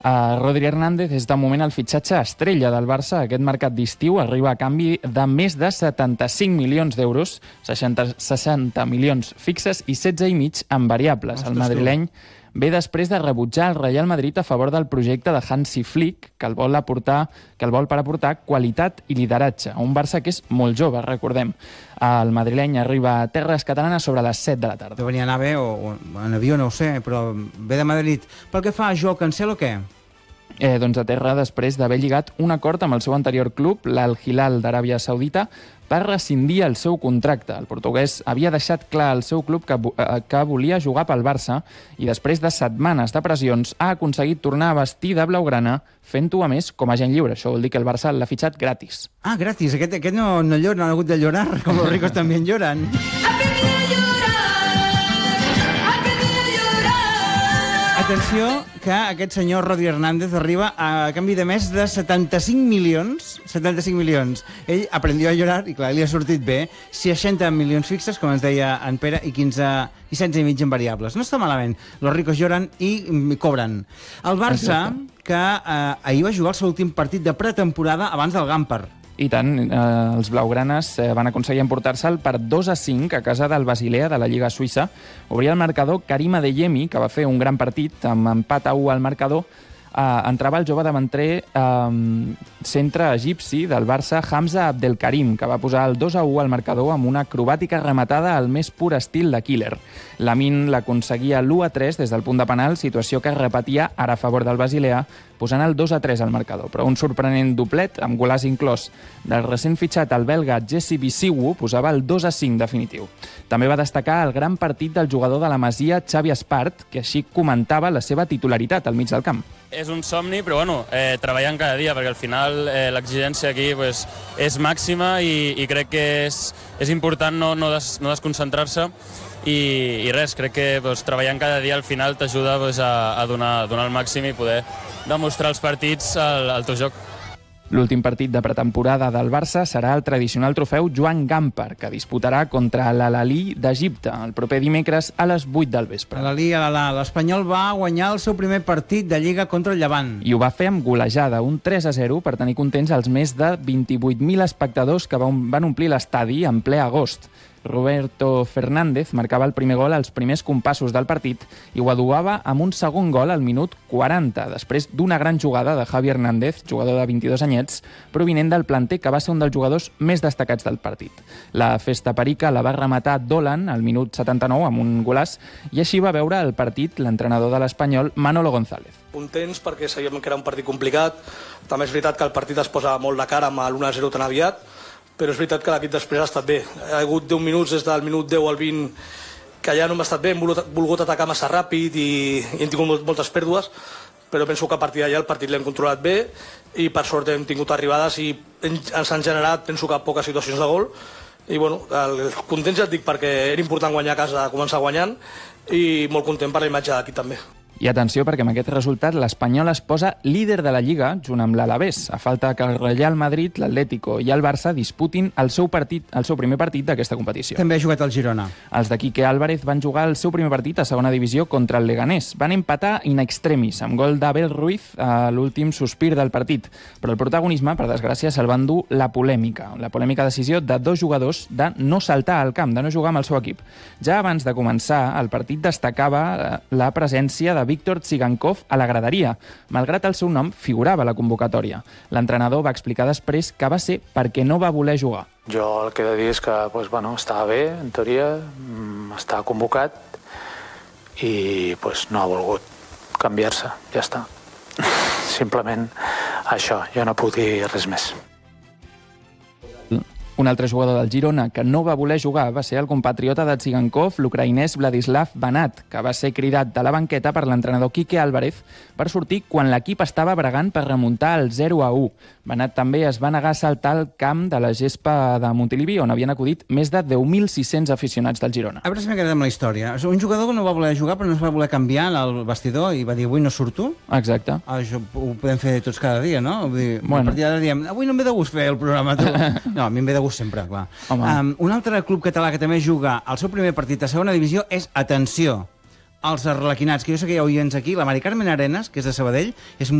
Rodri Hernández és de moment el fitxatge estrella del Barça. Aquest mercat d'estiu arriba a canvi de més de 75 milions d'euros, 60 milions fixes i 16,5 en variables. El madrileny ve després de rebutjar el Real Madrid a favor del projecte de Hansi Flick, que el vol per aportar qualitat i lideratge. Un Barça que és molt jove, recordem. El madrileny arriba a terres catalanes sobre les 7 de la tarda. Devia anar bé, o en avió, no ho sé, però ve de Madrid. Pel que fa a Joao Cancelo, què? Doncs a terra després d'haver lligat un acord amb el seu anterior club, l'Al Hilal d'Aràbia Saudita, per rescindir el seu contracte. El portuguès havia deixat clar al seu club que volia jugar pel Barça i després de setmanes de pressions ha aconseguit tornar a vestir de blaugrana, fent-ho a més com a agent lliure. Això vol dir que el Barça l'ha fitxat gratis. Ah, gratis. Aquest no llora, no ha hagut de llorar, com los ricos també lloran. Atenció, que aquest senyor Rodri Hernández arriba a canvi de més de 75 milions. 75 milions. Ell aprendió a llorar i, clar, li ha sortit bé. 60 milions fixes, com ens deia en Pere, i 16,5 en variables. No està malament. Los ricos lloran i cobren. El Barça, que ahir va jugar el seu últim partit de pretemporada abans del Gamper. I tant, els blaugranes van aconseguir emportar-se'l per 2-5 a casa del Basilea de la Lliga Suïssa. Obria el marcador Karim Adeyemi, que va fer un gran partit amb empat a 1 al marcador. Entrava el jove davanter centre egipci del Barça, Hamza Abdelkarim, que va posar el 2-1 al marcador amb una acrobàtica rematada al més pur estil de Killer. Lamin l'aconseguia l'1-3 des del punt de penal, situació que es repetia ara a favor del Basilea, posant el 2-3 al marcador. Però un sorprenent doblet, amb golàs inclòs del recent fitxat el belga Jesse Bisiwu, posava el 2-5 definitiu. També va destacar el gran partit del jugador de la Masia, Xavi Espart, que així comentava la seva titularitat al mig del camp. És un somni, però bueno, treballant cada dia, perquè al final l'exigència aquí pues, és màxima i crec que és important no desconcentrar-se i res, crec que pues, treballant cada dia al final t'ajuda pues, a donar el màxim i poder demostrar els partits al teu joc. L'últim partit de pretemporada del Barça serà el tradicional trofeu Joan Gamper, que disputarà contra l'Al-Ahly d'Egipte el proper dimecres a les 8 del vespre. L'Espanyol va guanyar el seu primer partit de Lliga contra el Llevant. I ho va fer amb golejada, un 3-0, per tenir contents els més de 28.000 espectadors que van omplir l'estadi en ple agost. Roberto Fernández marcava el primer gol als primers compassos del partit i ho aduava amb un segon gol al minut 40, després d'una gran jugada de Javi Hernández, jugador de 22 anyets, provinent del planter que va ser un dels jugadors més destacats del partit. La festa perica la va rematar Dolan al minut 79 amb un golàs i així va veure el partit l'entrenador de l'Espanyol, Manolo González. Contents perquè sabíem que era un partit complicat. També és veritat que el partit es posa molt de cara amb l'1-0 tan aviat, però és veritat que l'equip després ha estat bé. Ha hagut 10 minuts des del minut 10 al 20 que ja no hem estat bé, hem volgut atacar massa ràpid i hem tingut moltes pèrdues, però penso que a partir d'allà el partit l'hem controlat bé i per sort hem tingut arribades i ens han generat, penso que poques situacions de gol i bueno, contents ja et dic perquè era important guanyar a casa, començar guanyant i molt content per la imatge d'aquí també. I atenció, perquè amb aquest resultat l'Espanyol es posa líder de la Lliga junt amb l'Alavés, a falta que el Real Madrid, l'Atlético i el Barça disputin el seu primer partit d'aquesta competició. També ha jugat el Girona. Els de Quique Álvarez van jugar el seu primer partit a segona divisió contra el Leganés. Van empatar in extremis, amb gol d'Abel Ruiz a l'últim sospir del partit. Però el protagonisme, per desgràcia, se'l van dur la polèmica decisió de dos jugadors de no saltar al camp, de no jugar amb el seu equip. Ja abans de començar, el partit destacava la presència de Víctor Tsigankov a la graderia, malgrat el seu nom figurava a la convocatòria. L'entrenador va explicar després que va ser perquè no va voler jugar. Jo el que he de dir és que estava bé, en teoria, estava convocat i no ha volgut canviar-se, ja està. Simplement això, jo no puc dir res més. Un altre jugador del Girona que no va voler jugar va ser el compatriota de Tsigankov, l'ucraïnès Vladislav Banat, que va ser cridat de la banqueta per l'entrenador Quique Álvarez per sortir quan l'equip estava bregant per remuntar el 0-1. Banat també es va negar a saltar al camp de la gespa de Montilivi, on havien acudit més de 10.600 aficionats del Girona. A veure si m'he quedat amb la història. Un jugador que no va voler jugar però no es va voler canviar al vestidor i va dir avui no surto? Exacte. Això ho podem fer tots cada dia, no? Vull dir, a partir d'ara diem, avui no em ve de gust fer el programa. No, a mi em ve de gust sempre, clar. Un altre club català que també juga el seu primer partit a segona divisió és, atenció, els arlequinats, que jo sé que hi ha oients aquí, la Mari Carmen Arenas, que és de Sabadell, és